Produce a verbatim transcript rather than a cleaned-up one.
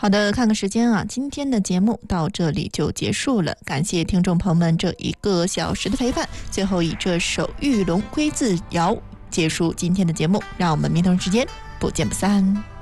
好的，看个时间啊，今天的节目到这里就结束了，感谢听众朋友们这一个小时的陪伴。最后以这首《玉龙归自遥》结束今天的节目，让我们明天时间不见不散。